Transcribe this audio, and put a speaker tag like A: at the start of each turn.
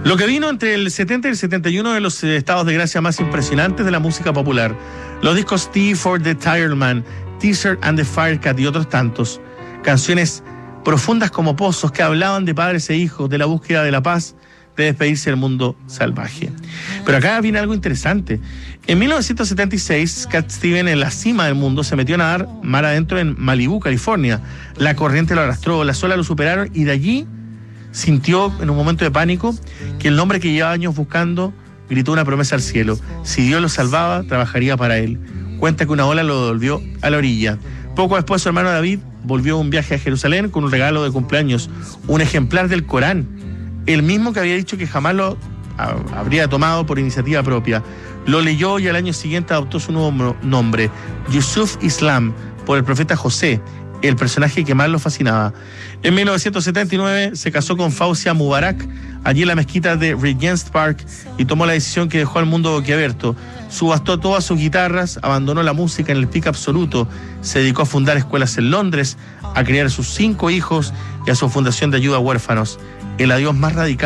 A: Lo que vino entre el 70 y el 71 de los estados de gracia más impresionantes de la música popular. Los discos Tea for the Tired Man, Teaser and the Firecat y otros tantos. Canciones profundas como pozos que hablaban de padres e hijos, de la búsqueda de la paz, de despedirse del mundo salvaje. Pero acá viene algo interesante. En 1976, Cat Stevens, en la cima del mundo, se metió a nadar mar adentro en Malibú, California. La corriente lo arrastró, las olas lo superaron y de allí sintió, en un momento de pánico, que el hombre que llevaba años buscando gritó una promesa al cielo. Si Dios lo salvaba, trabajaría para él. Cuenta que una ola lo devolvió a la orilla. Poco después, su hermano David volvió un viaje a Jerusalén con un regalo de cumpleaños, un ejemplar del Corán, el mismo que había dicho que jamás lo habría tomado por iniciativa propia. Lo leyó y al año siguiente adoptó su nuevo nombre, Yusuf Islam, por el profeta José, el personaje que más lo fascinaba. En 1979 se casó con Fausia Mubarak, allí en la mezquita de Regent's Park, y tomó la decisión que dejó al mundo boquiabierto. Subastó todas sus guitarras, abandonó la música en el pic absoluto, se dedicó a fundar escuelas en Londres, a criar a sus 5 hijos y a su fundación de ayuda a huérfanos. El adiós más radical